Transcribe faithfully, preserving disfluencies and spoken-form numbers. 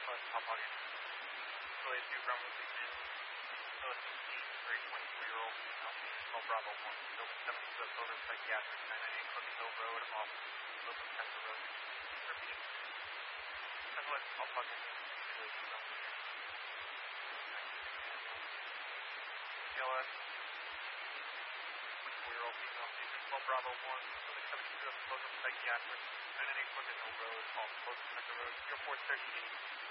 Plus, I'll log in. Relay two, Bravo six, Phyllis sixteen, very twenty-four-year-old female, twelve Bravo one, building seventy-two of Boulder Psychiatric, nine ninety-eight Crooked Hill Road, off Local Center Road. Repeat. Otherwise, I'll plug in. Relay two, Bravo six. T L S, twenty-four-year-old female, patient twelve Bravo one, building seventy-two of Boulder Psychiatric, nine ninety-eight Crooked Hill Road, off Local Center Road, zero four thirty-eight.